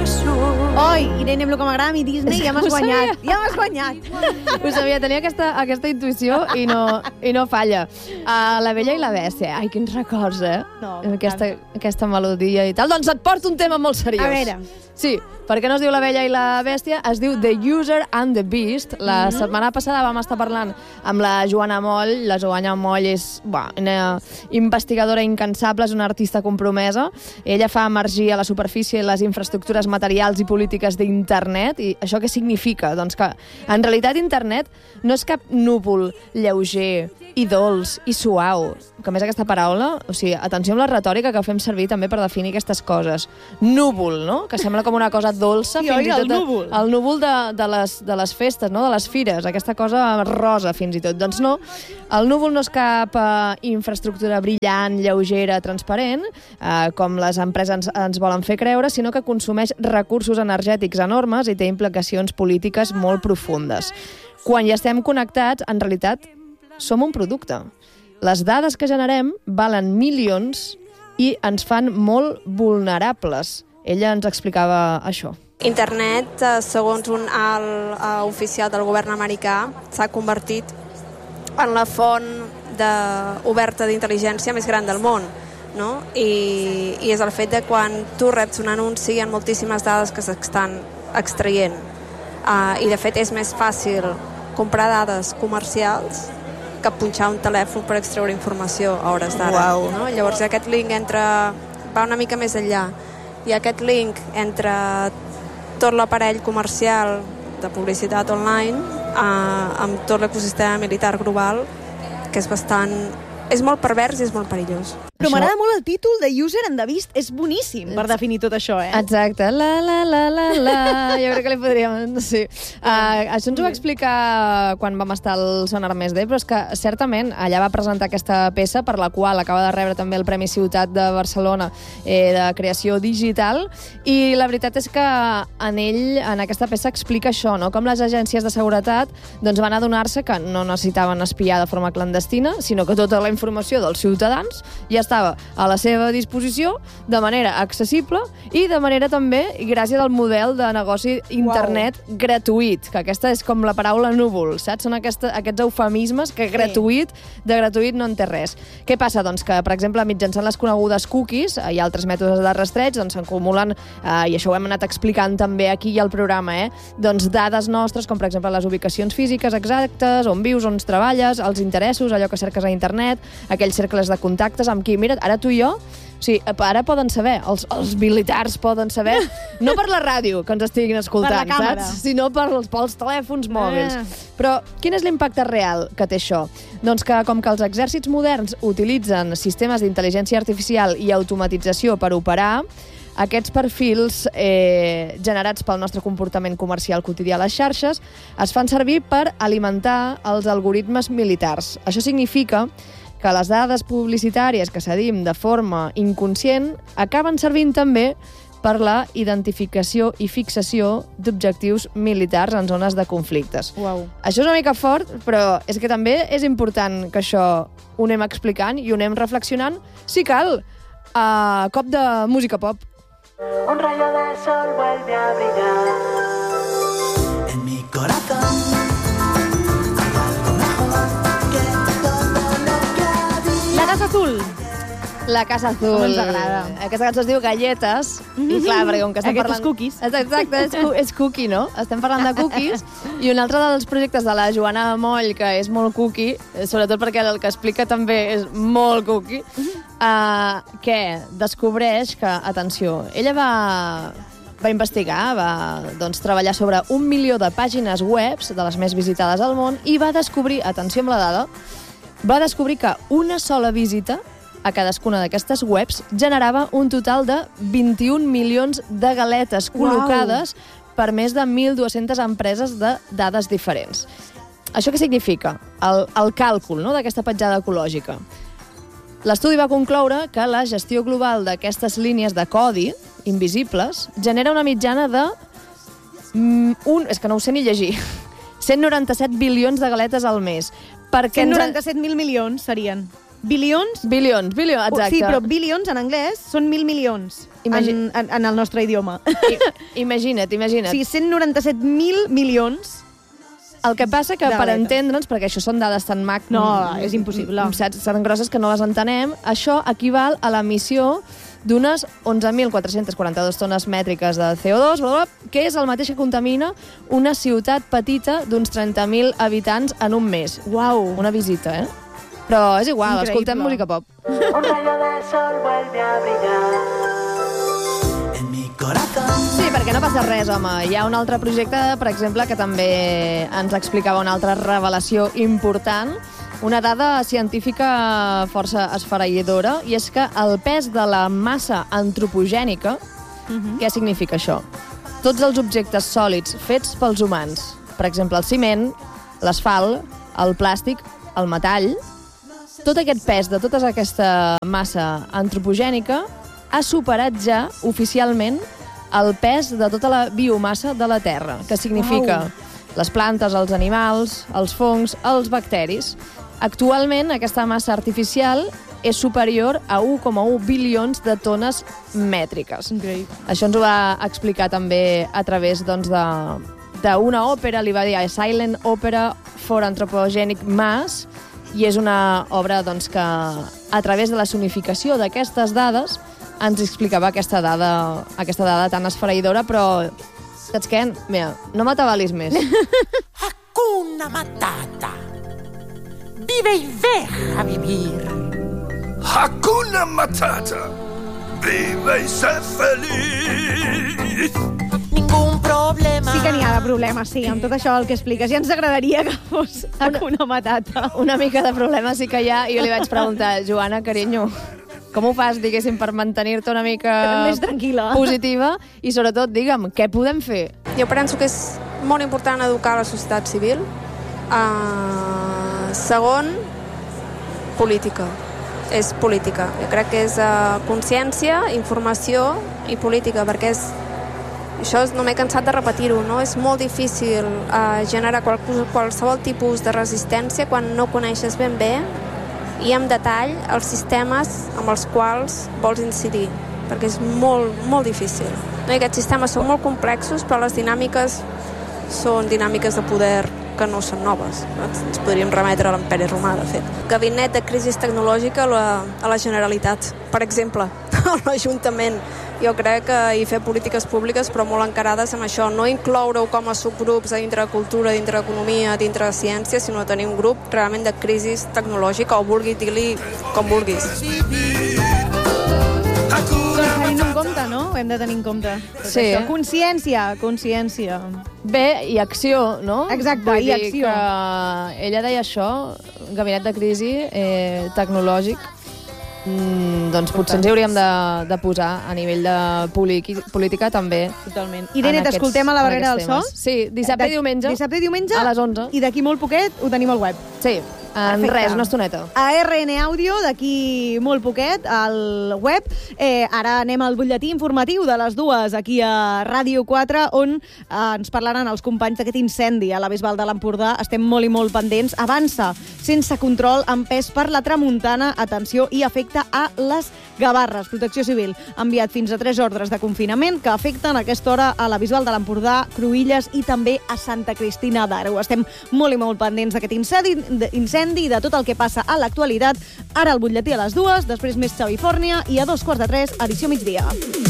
Oi, Irene, amb el que m'agrada a mi Disney, ja m'has guanyat. Ja m'has guanyat. Ho sabia, tenia aquesta intuïció i no falla. La Bella i la Bèstia. Ai, quins records, eh? No, aquesta melodia i tal. Doncs et porto un tema molt seriós. A veure. Sí, perquè no es diu La Bella i la Bèstia, es diu The User and the Beast. La setmana passada vam estar parlant amb la Joana Moll. La Joana Moll és una investigadora incansable, és una artista compromesa. Ella fa emergir a la superfície les infraestructures materials i polítiques d'internet. I això què significa? Doncs que, en realitat, internet no és cap núvol lleuger i dolç i suau. Que a més aquesta paraula, o sigui, atenció amb la retòrica que fem servir també per definir aquestes coses. Núvol, no? Que sembla com una cosa dolça. Sí, oi, el núvol. El núvol de les festes, no? De les fires, aquesta cosa rosa fins i tot. Doncs no, el núvol no és cap infraestructura brillant, lleugera, transparent, com les empreses ens volen fer creure, sinó que consumeix recursos energètics enormes i té implicacions polítiques molt profundes. Quan hi estem connectats, en realitat, som un producte. Les dades que generem valen milions i ens fan molt vulnerables. Ella ens explicava això. Internet, segons un alt oficial del govern americà, s'ha convertit en la font oberta d'intel·ligència més gran del món. No? I és el fet de quan tu reps un anunci hi ha moltíssimes dades que s'estan extraient. I de fet és més fàcil comprar dades comercials que punxar un telèfon per extreure informació a hores d'ara. Wow. No? Llavors aquest link va una mica més enllà. I aquest link entre tot l'aparell comercial de publicitat online amb tot l'ecosistema militar global, que és molt pervers i és molt perillós. Però m'agrada molt el títol de User and the Beast, és boníssim per definir tot això, eh? Exacte, la, jo crec que li podríem... Sí. Això ens ho va explicar quan vam estar al Sonar Més D, però és que certament allà va presentar aquesta peça per la qual acaba de rebre també el Premi Ciutat de Barcelona de creació digital, i la veritat és que en aquesta peça explica això, no? Com les agències de seguretat doncs, van adonar-se que no necessitaven espiar de forma clandestina, sinó que tota la informació dels ciutadans ja estava a la seva disposició de manera accessible i de manera també gràcies al model de negoci internet gratuït, que aquesta és com la paraula núvol, saps? Són aquests eufemismes que gratuït no en té res. Què passa? Doncs que, per exemple, mitjançant les conegudes cookies i altres mètodes de rastreig, doncs s'acumulen, i això ho hem anat explicant també aquí al programa, doncs dades nostres, com per exemple les ubicacions físiques exactes, on vius, on treballes, els interessos, allò que cerques a internet, aquells cercles de contactes amb qui, mira, ara tu i jo, o sigui, ara poden saber, els militars poden saber, no per la ràdio que ens estiguin escoltant, saps? Sinó pels telèfons mòbils. Però quin és l'impacte real que té això? Doncs que com que els exèrcits moderns utilitzen sistemes d'intel·ligència artificial i automatització per operar, aquests perfils generats pel nostre comportament comercial quotidià a les xarxes es fan servir per alimentar els algoritmes militars. Això significa que les dades publicitàries que cedim de forma inconscient acaben servint també per la identificació i fixació d'objectius militars en zones de conflictes. Wow. Això és una mica fort, però és que també és important que això ho anem explicant i ho anem reflexionant, si cal, a cop de música pop. Un rayo de sol vuelve a brillar en mi corazón. La Casa Azul. La Casa Azul. Com ens agrada. Aquesta cançó es diu Galletes. I clar, perquè com que estem parlant... Aquests cookies. Exacte, és cookie, no? Estem parlant de cookies. I un altre dels projectes de la Joana Moll, que és molt cookie, sobretot perquè el que explica també és molt cookie, que descobreix que, atenció, ella va investigar, va treballar sobre 1 milió de pàgines webs de les més visitades al món i va descobrir, atenció amb la dada, va descobrir que una sola visita a cadascuna d'aquestes webs generava un total de 21 milions de galetes col·locades per més de 1.200 empreses de dades diferents. Això què significa? El càlcul, no?, d'aquesta petjada ecològica. L'estudi va concloure que la gestió global d'aquestes línies de codi invisibles genera una mitjana de... és que no ho sé ni llegir. 197 bilions de galetes al mes. 197.000 milions serien. Bilions? Bilions, exacte. Sí, però bilions en anglès són 1.000 milions. en el nostre idioma. Imagina't. Sí, 197.000 milions. El que passa que, per entendre'ns, perquè això són dades tan No, és impossible. Saps, tan grosses que no les entenem, això equival a l'emissió d'unes 11.442 tones mètriques de CO2, que és el mateix que contamina una ciutat petita d'uns 30.000 habitants en un mes. Uau. Una visita, Però és igual, Increïble. escoltem música pop. Un rayo de sol vuelve a brillar en mi corazón. Sí, perquè no passa res, home. Hi ha un altre projecte, per exemple, que també ens explicava una altra revelació important, una dada científica força esfereïdora, i és que el pes de la massa antropogènica, què significa això? Tots els objectes sòlids fets pels humans, per exemple, el ciment, l'asfalt, el plàstic, el metall, tot aquest pes de tota aquesta massa antropogènica ha superat ja oficialment el pes de tota la biomassa de la Terra, que significa les plantes, els animals, els fongs, els bacteris. Actualment, aquesta massa artificial és superior a 1,1 bilions de tones mètriques. Increïble. Això ens ho va explicar també a través d'una òpera, li va dir Silent Opera for Anthropogenic Mass, i és una obra que a través de la sonificació d'aquestes dades ens explicava aquesta dada tan esfereïdora, però saps què? Mira, no m'atabalis més. Hakuna Matata. Vive y deja vivir. Hakuna Matata. Vive y sé feliz. Ningún problema. Sí que n'hi ha de problemes, sí, amb tot això el que expliques. Ja ens agradaria que fos Hakuna Matata. Una mica de problema sí que hi ha, i jo li vaig preguntar, Joana, carinyo, com ho fas, diguéssim, per mantenir-te una mica més tranquil·la, positiva? I sobretot, digue'm, què podem fer? Jo penso que és molt important educar la societat civil. Segon, política. És política. Jo crec que és consciència, informació i política, perquè això no m'he cansat de repetir-ho, no? És molt difícil generar qualsevol tipus de resistència quan no coneixes ben bé i en detall els sistemes amb els quals vols incidir, perquè és molt, molt difícil. No? I aquests sistemes són molt complexos, però les dinàmiques són dinàmiques de poder que no són noves. Ens podríem remetre a l'Imperi Romà, de fet. Gabinet de crisi tecnològica a la Generalitat, per exemple, a l'Ajuntament. Jo crec que hi fer polítiques públiques, però molt encarades amb això. No incloure-ho com a subgrups dintre de cultura, dintre d'economia, dintre de ciència, sinó tenir un grup realment de crisi tecnològica, o vulgui dir-li com vulguis. Doncs tenint en compte, no? Ho hem de tenir en compte. Sí. Consciència. Bé, i acció, no? Exacte, Vull i dir acció. Que ella deia això, gabinet de crisi tecnològic, doncs potser ens hi hauríem de posar a nivell de política també. Totalment. Irene, t'escoltem a la Barrera del So? Sí, dissabte i diumenge. Dissabte i diumenge. A les 11. I d'aquí molt poquet ho tenim al web. Sí, en Perfecte. res, una estoneta. A RN Àudio, d'aquí molt poquet, al web. Ara anem al butlletí informatiu de les 2 aquí a Ràdio 4, on ens parlaran els companys d'aquest incendi a la Bisbal de l'Empordà. Estem molt i molt pendents. Avança sense control, amb pes per la tramuntana. Atenció, i afecta a les Gavarres. Protecció Civil ha enviat fins a 3 ordres de confinament que afecten a aquesta hora a la Bisbal de l'Empordà, Cruïlles i també a Santa Cristina d'Aro. Estem molt i molt pendents d'aquest incendi i de tot el que passa a l'actualitat. Ara el butlletí a les 2, després més Xavi Fòrnia i a 2:45, edició migdia.